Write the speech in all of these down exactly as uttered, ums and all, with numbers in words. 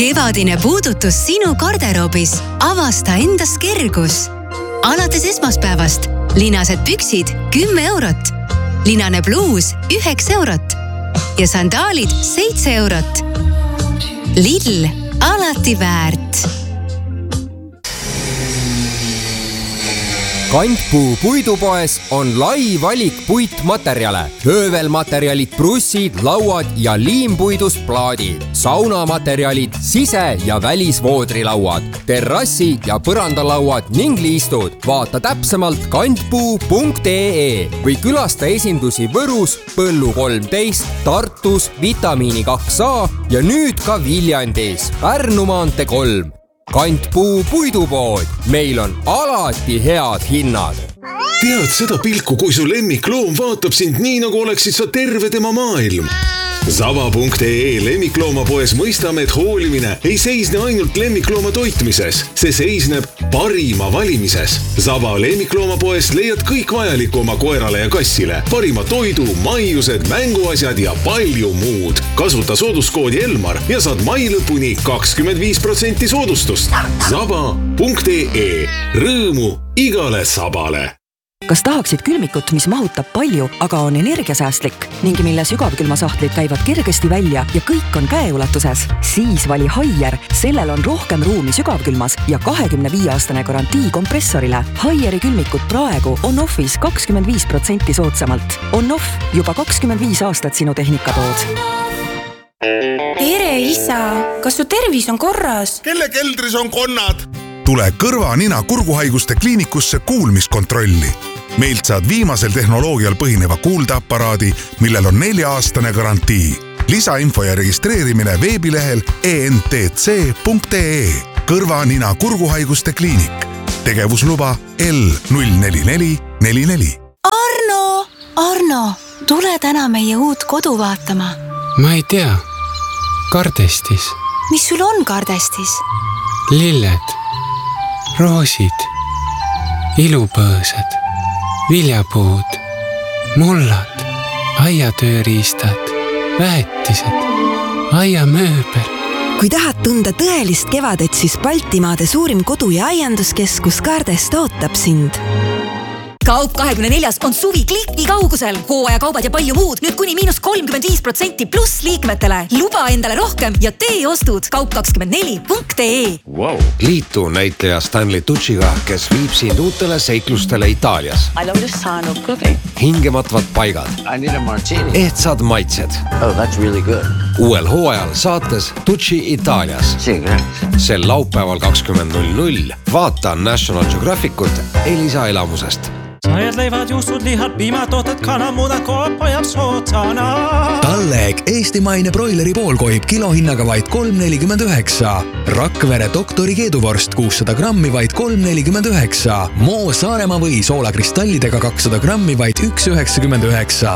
Kevadine puudutus sinu garderoobis. Avasta endas kergus. Alates esmaspäevast linased püksid kümme eurot. Linane bluus üheksa eurot. Ja sandaalid seitse eurot. Lidl, alati väärt. Kantpuu puidupoes on lai valik puitmaterjale. Höövelmaterjalid, brussid, lauad ja liimpuidust plaadid. Saunamaterjalid, sise- ja välisvoodrilauad, terrassi- ja põrandalauad ning liistud. Vaata täpsemalt kantpuu punkt ee või külasta esindusi Võrus, Põllu kolmteist, Tartus, Vitamiini kaks A ja nüüd ka Viljandis, Pärnu maantee kolm. Kantpuu puidupood. Meil on alati head hinnad. Tead seda pilku, kui su lemmikloom vaatab sind nii, nagu oleksid sa terve tema maailm. Zava punkt ee lemmikloomapoes mõistame, et hoolimine ei seisne ainult lemmiklooma toitmises. See seisneb parima valimises. Zava lemmikloomapoes leiad kõik vajaliku oma koerale ja kassile. Parima toidu, maiused, mänguasjad ja palju muud. Kasuta sooduskoodi Elmar ja saad mai lõpuni kakskümmend viis protsenti soodustust. Zava punkt ee. Rõõmu igale sabale. Kas tahaksid külmikut, mis mahutab palju, aga on energiasäästlik ning mille sügavkülmasahtlid käivad kergesti välja ja kõik on käeulatuses? Siis vali Haier. Sellel on rohkem ruumi sügavkülmas ja kahekümne viie aastane garantii kompressorile. Haieri külmikut praegu on offis kakskümmend viis protsenti soodsamalt. On off juba kakskümmend viis aastat sinu tehnikatood. Tere, isa! Kas su tervis on korras? Kelle keldris on konnad? Tule kõrva, nina, kurguhaiguste kliinikusse kuulmiskontrolli. Meilt saad viimasel tehnoloogial põhineva kuuldeaparaadi, millel on nelja-aastane garantii. Lisainfo ja registreerimine veebilehel e n t c punkt ee. Kõrva, nina, kurguhaiguste kliinik. Tegevusluba L null neli neli neli neli. Arno! Arno, tule täna meie uut kodu vaatama. Ma ei tea. Kardestis. Mis sul on kardestis? Lilled, roosid, ilupõõsad, viljapuud, mullad, aiatööriistad, väetised, aiamööbel. Kui tahad tunda tõelist kevadet, siis Baltimaade suurim kodu- ja aianduskeskus Kardest ootab sind. Kaup kahekümne neljas on suvi kliki kaugusel. Hooajakaubad ja palju muud. Nüüd kuni miinus kolmkümmend viis protsenti pluss liikmetele. Luba endale rohkem ja tee ostud kaup kakskümmend neli punkt ee. Wow. Liitu näitleja Stanley Tucciga, kes viib sind uutele seiklustele Itaalias. I love the sound of cooking. Hingematvad paigad. I need a martini. Ehtsad maitsed. Oh, that's really good. Uuel hooajal saates Tucci Itaalias. Sel laupäeval kakskümmend null null. Vaata National Geographicut Elisa elamusest. Sajad leivad, juustud, lihad, piimatooted, kanamuda, koopa ja sootsana. Talleg eestimaine broileri poolkohib kilohinnaga vaid kolm nelikümmend üheksa. Rakvere doktori keeduvorst kuussada grammi vaid kolm nelikümmend üheksa. Moo Saaremaa või soolakristallidega kakssada grammi vaid üks üheksakümmend üheksa.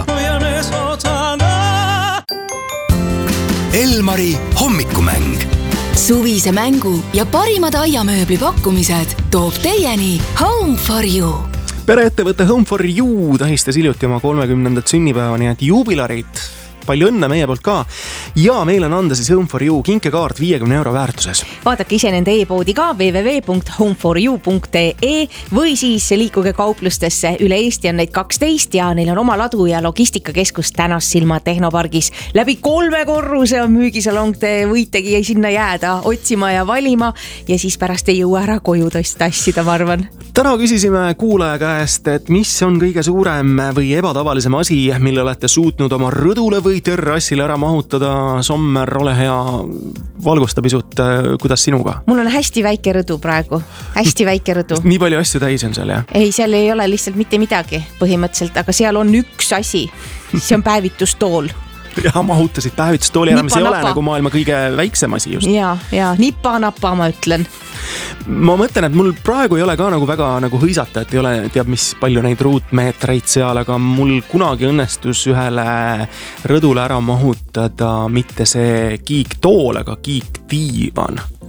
Elmari hommikumäng. Suvise mängu ja parimad aiamööbli pakkumised toob teieni Home for You. Pereettevõtte Home for You tähistas hiljuti oma kolmekümnendat sünnipäeva, nii et juubilarit. Palju õnne meie poolt ka. Ja meil on anda siis Home for You kinkekaart viiekümne euro väärtuses. Vaadake ise nende e-poodi ka double-u double-u double-u punkt home for you punkt ee või siis liikuge kauplustesse. Üle Eesti on neid kaksteist ja neil on oma ladu ja logistikakeskus Tänassilma Tehnopargis. Läbi kolme korruse on müügisalong, te võitegi sinna jääda otsima ja valima ja siis pärast ei jõua ära koju tassida, ma arvan. Täna küsisime kuulaja käest, et mis on kõige suurem või ebatavalisem asi, mille olete suutnud oma rõdule või terrassile ära mahutada. Sommer, ole hea, valgusta pisut, kuidas sinuga? Mul on hästi väike rõdu praegu, hästi väike rõdu. Nii palju asju täis on seal, jah? Ei, seal ei ole lihtsalt mitte midagi põhimõtteliselt, aga seal on üks asi, see on päevitustool. Ja mahutasid päevitustooli ära, mis ei ole nagu maailma kõige väiksem asi just. Ja, ja nipa-napa ma ütlen. Ma mõtlen, et mul praegu ei ole ka nagu väga nagu hõisata, et ei ole teab mis palju neid ruutmeetreid seal, aga mul kunagi õnnestus ühele rõdule ära mahutada mitte see kiiktool, aga kiiktiivan.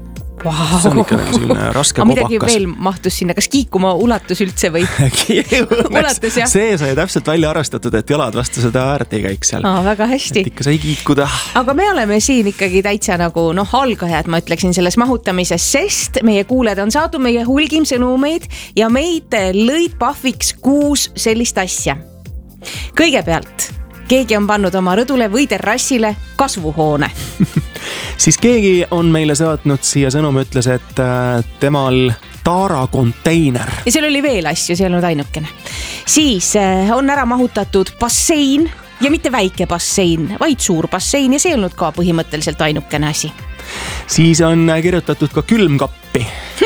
wow. See on ikka selline raske kobakas. Midagi veel mahtus sinna, kas kiikuma ulatus üldse või? Ulatus, jah. See sai täpselt välja arvestatud, et jalad vastu seda äärt ei käiks seal. Aa, väga hästi. Et ikka sai kiikuda. Aga me oleme siin ikkagi täitsa nagu noh, algajad, ma ütleksin selles mahutamises, sest meie kuuled on saadu meie hulgim sõnumeid ja meid lõid pahviks kuus sellist asja. Kõigepealt keegi on pannud oma rõdule või terrassile kasvuhoone. Siis keegi on meile saatnud siia sõnum, ütles, et temal Taara konteiner. Ja seal oli veel asju, see ei olnud ainukene. Siis on ära mahutatud bassein ja mitte väike bassein, vaid suur bassein ja see ei olnud ka põhimõtteliselt ainukene asi. Siis on kirjutatud ka külmkappi.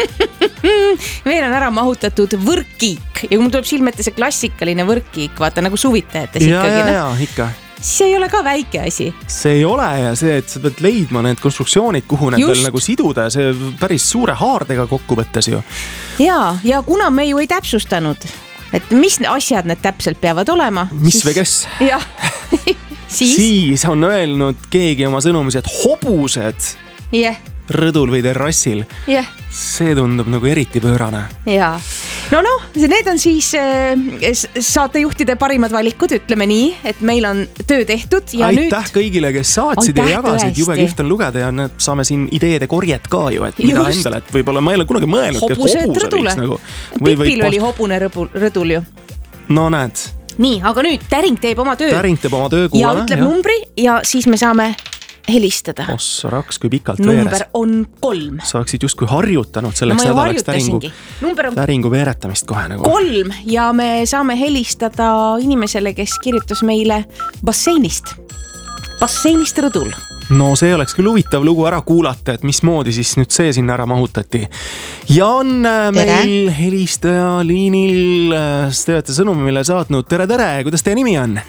Meil on ära mahutatud võrkkiik ja kui mul tuleb silmete see klassikaline võrkkiik, vaata nagu suvitajates ja, ikkagi. Ja, ja, ikka. See ei ole ka väike asi. See ei ole ja see, et sa pead leidma need konstruktsioonid, kuhu need veel nagu siduda ja see päris suure haardega kokku võttes ju. Ja, ja kuna me ju ei täpsustanud, et mis asjad need täpselt peavad olema. Mis siis... või kes? Jah. siis? siis on öelnud keegi oma sõnumis, et hobused yeah. rõdul või terrassil. Yeah. See tundub nagu eriti pöörane. Jaa. No noh, need on siis äh, saatejuhtide parimad valikud, ütleme nii, et meil on töö tehtud ja aitäh nüüd... Aitäh kõigile, kes saatsid aitäh, ja jagasid, jube kihvt on lugeda ja need saame siin ideede korjet ka ju, et mida Just. endale, et võib-olla ma ei ole kunagi mõelnud, et hobused rõdule. Nagu, või, Pipil või oli hobune rõbul, rõdul ju. No näed. Nii, aga nüüd Täring teeb oma töö. Täring teeb oma töö kuulane. Ja ütleb ja. numbri ja siis me saame... helistada. Ossa raks, kui pikalt Number veeres. Number on kolm. Saaksid just kui harjutanud selleks no, nädalaks täringu, on... täringu veeretamist kohe nagu. Kolm ja me saame helistada inimesele, kes kirjutas meile basseinist. Basseinist rõdul. No see oleks küll huvitav lugu ära kuulata, et mismoodi siis nüüd see sinna ära mahutati. Ja on meil tere. Helistaja liinil, te olete sõnumi meile saatnud. Tere, tere, kuidas teie nimi on?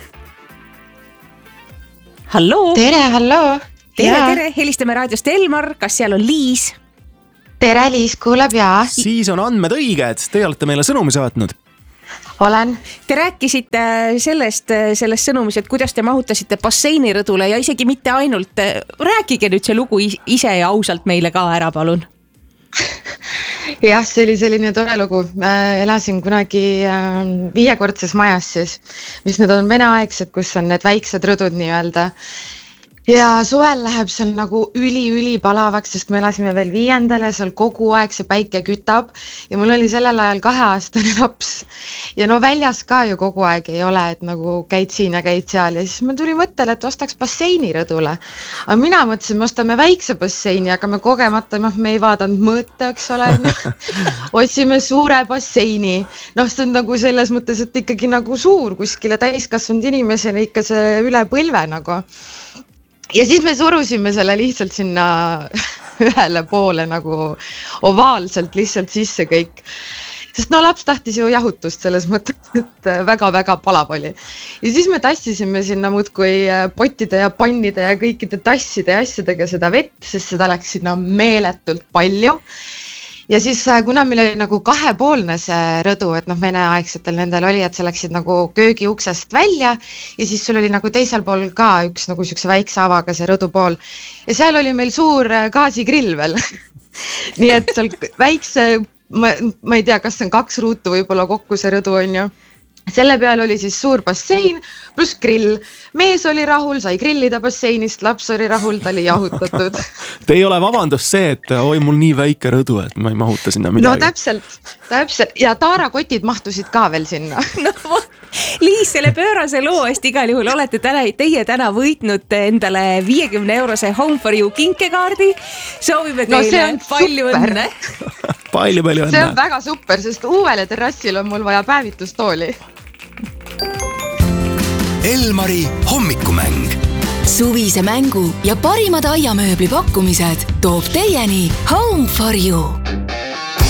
Halloo. Tere, halloo. Tere, ja. tere, helistame raadiost Elmar, kas seal on Liis? Tere, Liis, kuuleb ja. Siis on andmed õiged, te olete meile sõnumi saatnud. Olen. Te rääkisite sellest, sellest sõnumis, et kuidas te mahutasite basseini rõdule ja isegi mitte ainult. Rääkige nüüd see lugu ise ja ausalt meile ka ära, palun. Jah, see oli selline tore lugu. Ma elasin kunagi viiekordses majas siis, mis need on veneaegsed, kus on need väiksed rõdud nii-öelda. Ja suvel läheb seal nagu üli-üli palavaks, sest me elasime veel viiendale, seal kogu aeg see päike kütab ja mul oli sellel ajal kaheaastane laps. Ja no väljas ka ju kogu aeg ei ole, et nagu käid siin ja käid seal ja siis ma tuli mõttele, et ostaks basseini rõdule. Aga mina mõtlesin, me ostame väikse basseini, aga me kogemata, me ei vaadanud mõõte, eks ole. Otsime suure basseini. Noh, see on nagu selles mõttes, et ikkagi nagu suur kuskile täiskasvanud inimesele ikka see üle põlve nagu. Ja siis me surusime selle lihtsalt sinna ühele poole nagu ovaalselt lihtsalt sisse kõik. Sest no laps tahtis ju jahutust selles mõttes, et väga-väga palav oli. Ja siis me tassisime sinna muudkui potide ja pannide ja kõikide tasside ja asjadega seda vett, sest seda läks sinna meeletult palju. Ja siis kuna meil oli nagu kahepoolne see rõdu, et noh veneaegsetel nendel oli, et see läksid nagu köögi uksest välja ja siis sul oli nagu teisel pool ka üks nagu siukse väikse avaga see rõdu pool. Ja seal oli meil suur gaasigrill veel. Nii et seal väikse, ma, ma ei tea, kas see on kaks ruutu võib-olla kokku see rõdu on ju. Selle peal oli siis suur bassein pluss grill. Mees oli rahul, sai grillida basseinist, laps oli rahul, ta oli jahutatud. Te ei ole vabandust see, et oi mul nii väike rõdu, et ma ei mahuta sinna midagi. No täpselt, täpselt. Ja taarakotid mahtusid ka veel sinna. No, Liis, selle pöörase loo eest igal juhul olete täna, teie täna võitnud endale viiekümne eurose Home for You kinkekaardi. Soovime teile no, palju õnne. Palju, palju õnne. See on väga super, sest uuvele terrassil on mul vaja päevitustooli. Elmari hommikumäng. Suvise mängu ja parimad aiamööbli pakkumised toob teieni Home for You.